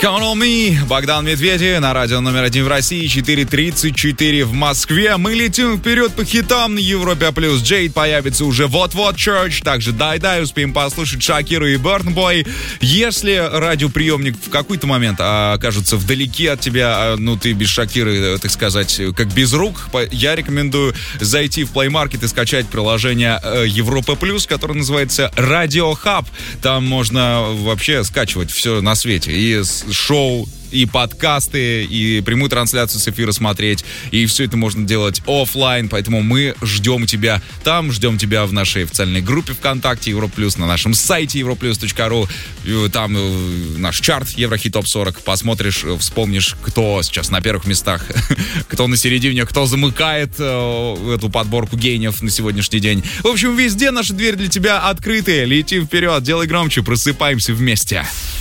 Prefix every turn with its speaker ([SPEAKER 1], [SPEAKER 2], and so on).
[SPEAKER 1] Count on me, Богдан Медведев на радио номер 1 в России, 4:34 в Москве. Мы летим вперед по хитам на Европе+. Джейд появится уже вот-вот, Church, также Дай-Дай, успеем послушать Шакиру и Burna Boy. Если радиоприемник в какой-то момент окажется вдалеке от тебя, ну ты без Шакиры, так сказать, как без рук, я рекомендую зайти в Play Market и скачать приложение Европа+, которое называется Radio Hub. Там можно вообще скачивать все на свете. И шоу, и подкасты, и прямую трансляцию с эфира смотреть. И все это можно делать офлайн. Поэтому мы ждем тебя там, ждем тебя в нашей официальной группе ВКонтакте Европа Плюс, на нашем сайте europlus.ru. Там наш чарт Еврохит Топ 40. Посмотришь, вспомнишь, кто сейчас на первых местах, кто на середине, кто замыкает эту подборку гениев на сегодняшний день. В общем, везде наши двери для тебя открыты. Лети вперед, делай громче, просыпаемся вместе.